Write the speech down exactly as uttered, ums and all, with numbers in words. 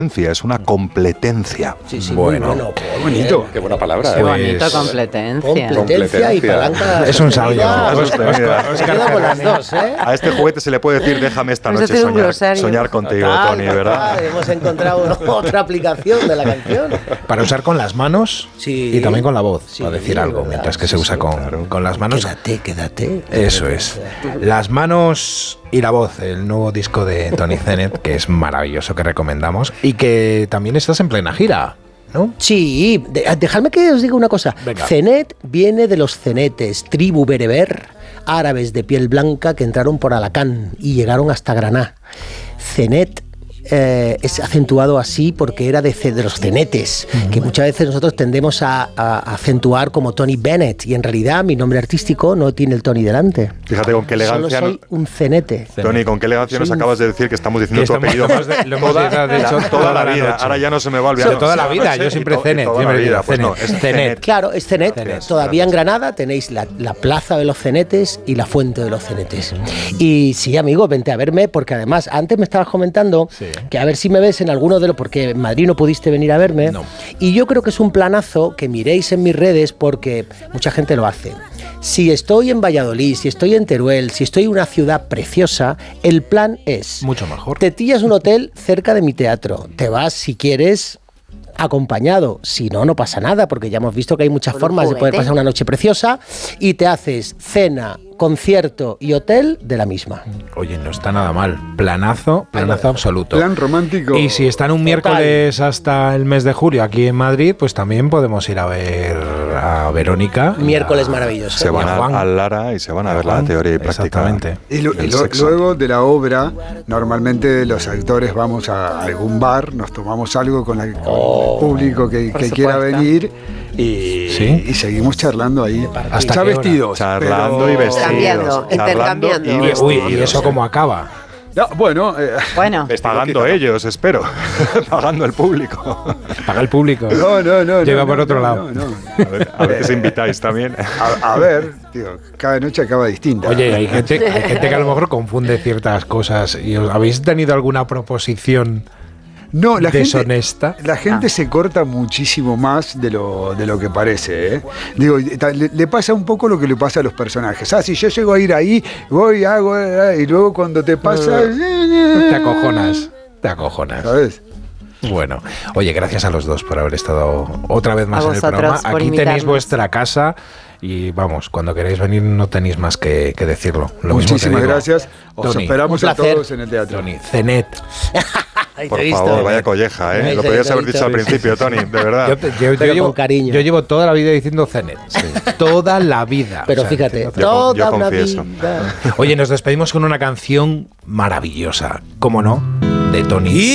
Es una completencia. Sí, sí, bueno, muy bueno. Qué bonito. Qué buena palabra. Qué Pues, bonito, completencia. Completencia y palanca. Es un sabio. Las dos, ¿eh? A este juguete se le puede decir, déjame esta noche soñar, soñar contigo, Total, Tony, ¿verdad? total, hemos encontrado otra aplicación de la canción. Para usar con las manos sí. y también con la voz, sí, para decir algo, verdad, mientras que sí, se usa sí, con, claro. con las manos. Quédate, quédate. Eso es. Las manos y la voz, el nuevo disco de Tony Zenet, que es maravilloso, que recomendamos, y que también estás en plena gira, ¿no? Sí, de, dejadme que os diga una cosa. Venga. Zenet viene de los cenetes, tribu bereber, árabes de piel blanca que entraron por Alacán y llegaron hasta Granada. Zenet eh, es acentuado así porque era de, de los cenetes, uh-huh. que muchas veces nosotros tendemos a, a, a acentuar como Tony Bennett, y en realidad mi nombre artístico no tiene el Tony delante. Fíjate con qué elegancia. Solo soy un cenete. Tony, con qué elegancia nos acabas de decir que estamos diciendo que tu apellido estamos, de, lo hemos toda, de hecho, la, toda la vida. Ahora ya no se me va a olvidar. De toda la vida, yo siempre Zenet. Toda la vida, pues no, es Zenet. Claro, es Zenet. Zenet. Todavía en Granada tenéis la, la plaza de los cenetes y la fuente de los cenetes. Y sí, amigo, vente a verme, porque además, antes me estabas comentando sí. que a ver si me ves en alguno de los, porque en Madrid no pudiste venir a verme, no. y yo creo que es un planazo que miréis en mis redes, porque mucha gente lo hace. Si estoy en Valladolid, si estoy en Teruel, si estoy en una ciudad preciosa, el plan es... mucho mejor. Te pillas un hotel cerca de mi teatro, te vas si quieres... acompañado, si no, no pasa nada, porque ya hemos visto que hay muchas Con formas de poder pasar una noche preciosa, y te haces cena, concierto y hotel de la misma. Oye, no está nada mal. Planazo, planazo absoluto. Plan romántico. Y si están un Total. miércoles hasta el mes de julio aquí en Madrid, pues también podemos ir a ver a Verónica. Miércoles a, maravilloso. Se van a, a Lara y se van a ver la teoría y práctica. Exactamente. Y, lo, y lo, luego de la obra, normalmente los actores vamos a algún bar, nos tomamos algo con, la, con oh, el público que, que quiera venir y, ¿sí? y seguimos charlando ahí. Hasta ya vestidos. Charlando pero... y vestidos. Cambiando, intercambiando. Y, y, uy, ¿y eso cómo acaba? No, bueno, eh, bueno. Pagando ellos, espero. Pagando el público. Paga el público. No, no, no. Lleva no, por no, otro no, lado. No, no. A ver, a ver si invitáis también. A, a ver, tío, cada noche acaba distinta. Oye, hay gente, hay gente que a lo mejor confunde ciertas cosas. ¿Y os habéis tenido alguna proposición no, la deshonesta? Gente, la gente ah. se corta muchísimo más de lo, de lo que parece, ¿eh? Digo, le, le pasa un poco lo que le pasa a los personajes. Ah, si yo llego a ir ahí, voy, hago, y luego cuando te pasa... Te acojonas, te acojonas. ¿Sabes? Bueno, oye, gracias a los dos por haber estado otra vez más a en el programa. Aquí invitarnos. tenéis vuestra casa y vamos, cuando queréis venir no tenéis más que, que decirlo. Lo Muchísimas gracias. Os Tony, esperamos a todos en el teatro. Tony, Zenet. Por favor, vaya colleja, ¿eh? Lo podías haber dicho al principio, Tony, de verdad. Yo, yo, yo, llevo, cariño. yo llevo toda la vida diciendo Zenet. Sí. Toda la vida. Pero o sea, fíjate, yo, toda yo una confieso. vida. Oye, nos despedimos con una canción maravillosa, ¿cómo no? De Tony.